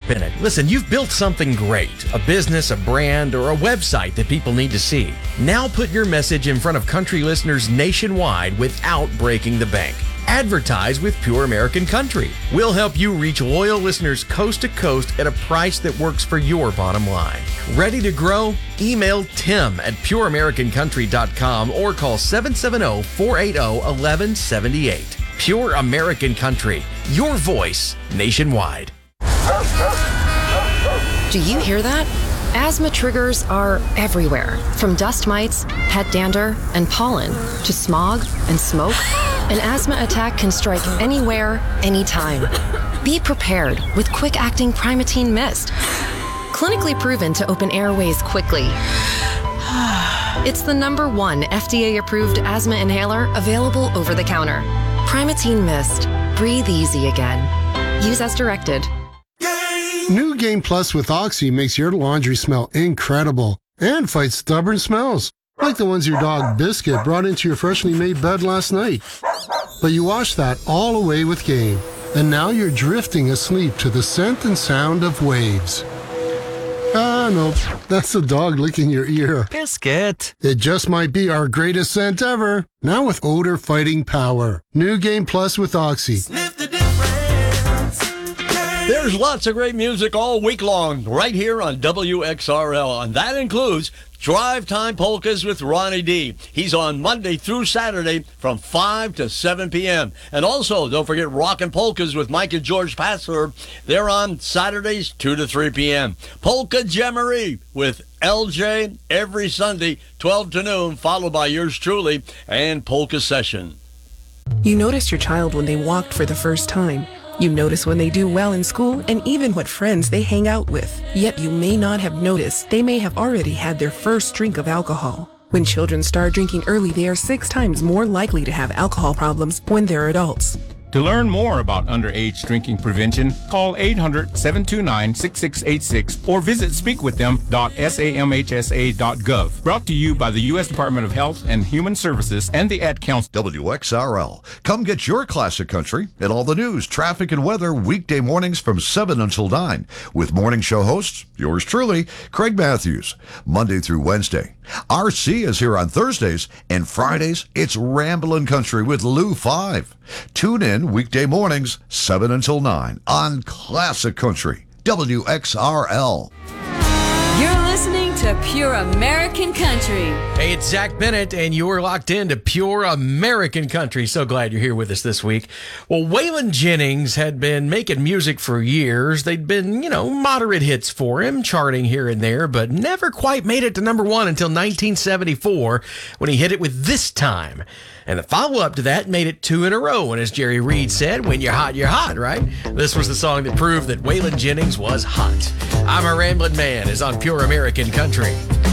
Bennett. Listen, you've built something great, a business, a brand, or a website that people need to see. Now put your message in front of country listeners nationwide without breaking the bank. Advertise with Pure American Country. We'll help you reach loyal listeners coast to coast at a price that works for your bottom line. Ready to grow? Email Tim at pureamericancountry.com or call 770-480-1178. Pure American Country, your voice nationwide. Do you hear that? Asthma triggers are everywhere, from dust mites, pet dander, and pollen, to smog and smoke. An asthma attack can strike anywhere, anytime. Be prepared with quick-acting Primatene Mist. Clinically proven to open airways quickly. It's the #1 FDA-approved asthma inhaler available over the counter. Primatene Mist. Breathe easy again. Use as directed. New Game Plus with Oxy makes your laundry smell incredible and fights stubborn smells, like the ones your dog Biscuit brought into your freshly made bed last night. But you washed that all away with Game, and now you're drifting asleep to the scent and sound of waves. No, that's the dog licking your ear. Biscuit. It just might be our greatest scent ever, now with odor-fighting power. New Game Plus with Oxy. Sniff the difference. There's lots of great music all week long right here on WXRL, and that includes Drive Time Polkas with Ronnie D. He's on Monday through Saturday from 5 to 7 p.m. And also, don't forget Rockin' Polkas with Mike and George Passler. They're on Saturdays 2 to 3 p.m. Polka Jamboree with LJ every Sunday, 12 to noon, followed by yours truly and Polka Session. You notice your child when they walked for the first time. You notice when they do well in school and even what friends they hang out with. Yet you may not have noticed they may have already had their first drink of alcohol. When children start drinking early, they are 6 times more likely to have alcohol problems when they're adults. To learn more about underage drinking prevention, call 800-729-6686 or visit speakwiththem.samhsa.gov. Brought to you by the U.S. Department of Health and Human Services and the Ad Council. WXRL. Come get your classic country and all the news, traffic, and weather weekday mornings from 7 until 9 with morning show hosts, yours truly, Craig Matthews, Monday through Wednesday. RC is here on Thursdays, and Fridays, it's Ramblin' Country with Lou 5. Tune in weekday mornings, 7 until 9 on Classic Country, WXRL. You're listening to Pure American Country. Hey, it's Zach Bennett, and you're locked into Pure American Country. So glad you're here with us this week. Well, Waylon Jennings had been making music for years. They'd been, moderate hits for him, charting here and there, but never quite made it to #1 until 1974 when he hit it with This Time. And the follow-up to that made it 2 in a row. And as Jerry Reed said, when you're hot, right? This was the song that proved that Waylon Jennings was hot. I'm a Ramblin' Man is on Pure American Country.